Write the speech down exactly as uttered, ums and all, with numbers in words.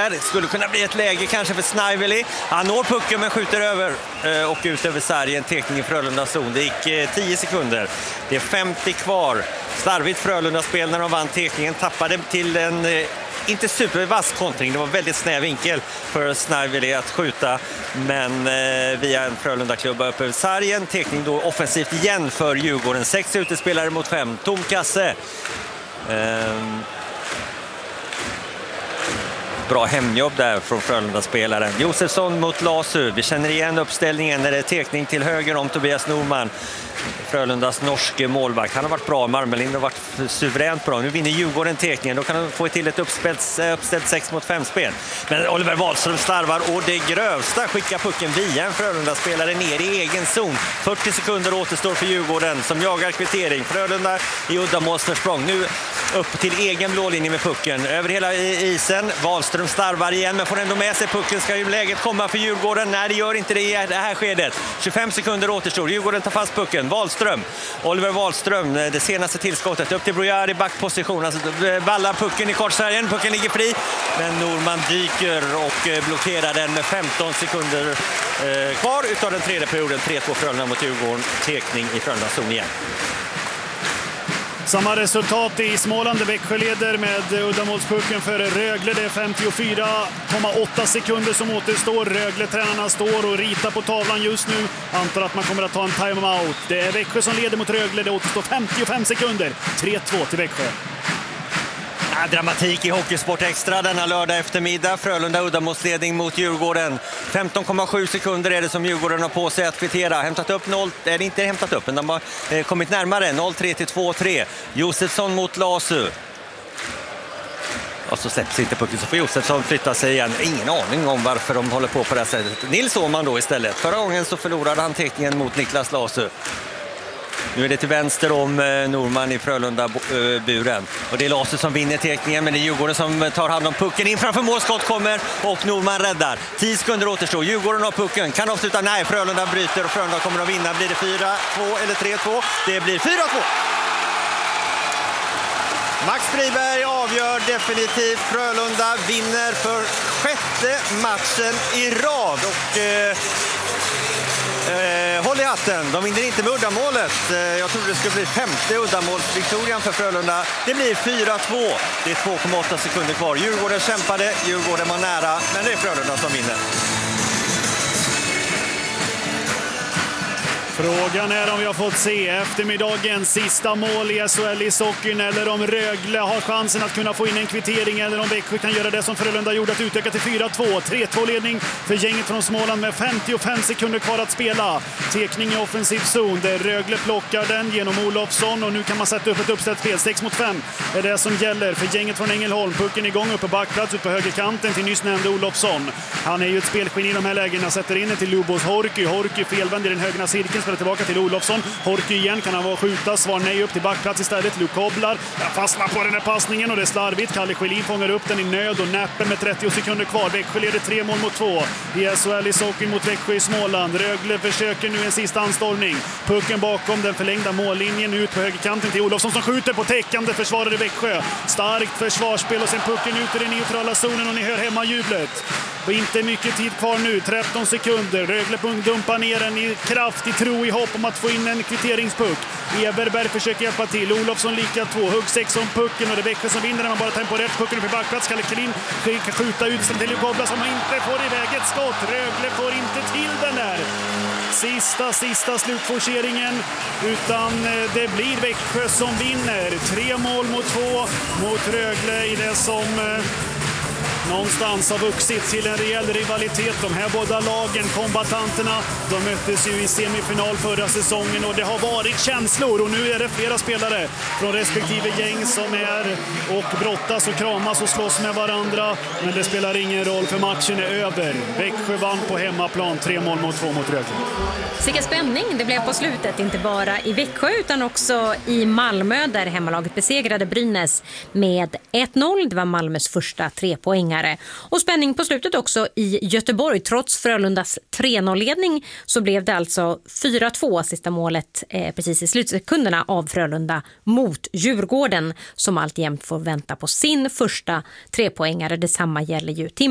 där. Det skulle kunna bli ett läge kanske för Snively. Han når pucken men skjuter över eh, och ut över sargen. Tekning i Frölunda zon. Det gick eh, tio sekunder. Det är femtio kvar. Slarvigt Frölunda-spel när de vann tekningen. Tappade till en eh, inte supervass kontring. Det var väldigt snäv vinkel för Snively att skjuta. Men eh, via en Frölunda-klubba upp över sargen. Tekning då offensivt igen för Djurgården. Sex utespelare mot fem. Tom kasse. Ehm... Bra hemjobb där från Frölunda-spelaren. Josefsson mot Lasu. Vi känner igen uppställningen när det är tekning till höger om Tobias Norman. Frölundas norske målvakt. Han har varit bra. Marmelind har varit suveränt bra. Nu vinner Djurgården tekningen. Då kan de få till ett uppställt, uppställt sex mot fem spel. Men Oliver Wahlström slarvar och det grövsta skickar pucken via en Frölunda-spelare ner i egen zon. fyrtio sekunder återstår för Djurgården som jagar kvittering. Frölunda i uddamålsförsprång. Nu upp till egen blålinje med pucken. Över hela isen. Wahlström starvar igen men får ändå med sig pucken. Ska ju läget komma för Djurgården? Nej, det gör inte det i det här skedet. tjugofem sekunder återstår. Djurgården tar fast pucken. Wahlström. Oliver Wahlström, det senaste tillskottet. Upp till Brojar i backposition. Alltså, ballar pucken i kortsargen. Pucken ligger fri. Men Norman dyker och blockerar den med femton sekunder eh, kvar utav den tredje perioden. tre två Frölunda mot Djurgården. Tekning i Frölunda zon igen. Samma resultat i Småland. Växjö leder med uddamålspucken för Rögle. Det är femtiofyra komma åtta sekunder som återstår. Rögle-tränarna står och ritar på tavlan just nu. Antar att man kommer att ta en timeout. Det är Växjö som leder mot Rögle. Det återstår femtiofem sekunder. tre två till Växjö. Ja, dramatik i Hockeysport Extra denna lördag eftermiddag. Frölunda uddamålsledning mot Djurgården. femton komma sju sekunder är det som Djurgården har på sig att kvittera. Hämtat upp noll, eller inte hämtat upp, men de har eh, kommit närmare. noll tre till två tre. Josefsson mot Lasu. Och så släpps inte pucken, så får Josefsson flytta sig igen. Ingen aning om varför de håller på på det här sättet. Nils Åhman då istället. Förra gången så förlorade han teckningen mot Niklas Lasu. Nu är det till vänster om Norman i Frölunda-buren. Och det är Lasu som vinner teckningen, men det är Djurgården som tar hand om pucken. In framför målskott kommer och Norman räddar. tio sekunder återstår. Djurgården har pucken. Kan avsluta? Nej, Frölunda bryter och Frölunda kommer att vinna. Blir det fyra två eller tre två? Det blir fyra två. Max Friberg avgör definitivt. Frölunda vinner för sjätte matchen i rad. Och... Eh, Eh, håll i hatten, de vinner inte med uddamålet. eh, Jag trodde det skulle bli femte uddamålsviktorian för Frölunda. Det blir fyra två. Det är två komma åtta sekunder kvar. Djurgården kämpade, Djurgården var nära. Men det är Frölunda som vinner. Frågan är om vi har fått se eftermiddagens sista mål i S H L i Sockeln, eller om Rögle har chansen att kunna få in en kvittering, eller om Växjö kan göra det som Frölunda gjorde, att utöka till fyra två. tre två ledning för gänget från Småland med femtiofem sekunder kvar att spela. Tekning i offensiv zon där Rögle plockar den genom Olofsson, och nu kan man sätta upp ett uppställt spel. sex mot fem är det som gäller för gänget från Ängelholm. Pucken igång upp på backplats ut på högerkanten till nyss nämnde Olofsson. Han är ju ett spelskinn i de här lägena. Sätter in den till Lubos Horky. Horky felvänd i den högra cirkeln. Spelar tillbaka till Olofsson. Horky igen, kan han vara skjuta? Svar nej, upp till backplats istället. Luke Koblar fastnar på den här passningen och det är slarvigt. Kalle Schelin fångar upp den i nöd och näppen med trettio sekunder kvar. Växjö leder tre mål mot två i S H L i Sockeln mot Växjö i Småland. Rögle försöker nu en sista anstormning. Pucken bakom den förlängda mållinjen ut på högerkanten till Olofsson som skjuter på täckande försvarare Växjö. Starkt försvarsspel och sen pucken ut i den neutrala zonen och ni hör hemma jublet. Och inte mycket tid kvar nu, tretton sekunder. Rögle dumpar ner den i kraft, i tro, i hopp om att få in en kvitteringspuck. Everberg försöker hjälpa till. Olofsson lika två, hugg sex om pucken och det är Växjö som vinner när man bara temporärt pucken upp i backplats. Kalle Schelin ska skjuta ut till Kobla som inte får iväg ett skott. Rögle får inte till den där. Sista, sista slutforceringen, utan det blir Växjö som vinner. Tre mål mot två mot Rögle i det som någonstans har vuxit till en rejäl rivalitet. De här båda lagen, kombatanterna, de möttes ju i semifinal förra säsongen och det har varit känslor, och nu är det flera spelare från respektive gäng som är och brottas och kramas och slåss med varandra, men det spelar ingen roll för matchen är över. Växjö vann på hemmaplan, tre mål mot två mot Rögle. Vilka spänning det blev på slutet, inte bara i Växjö utan också i Malmö där hemmalaget besegrade Brynäs med ett noll. Det var Malmös första trepoängare. Och spänning på slutet också i Göteborg. Trots Frölundas tre noll-ledning så blev det alltså fyra två, sista målet eh, precis i slutsekunderna av Frölunda mot Djurgården som alltjämt får vänta på sin första trepoängare. Detsamma gäller ju Tim